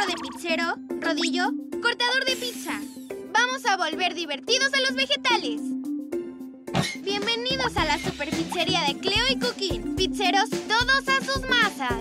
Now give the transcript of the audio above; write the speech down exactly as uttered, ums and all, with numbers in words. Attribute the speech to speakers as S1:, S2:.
S1: fierro de pizzero, rodillo, cortador de pizza. Vamos a volver divertidos a los vegetales. Bienvenidos a la superpizzería de Cleo y Cookie. Pizzeros, todos a sus masas.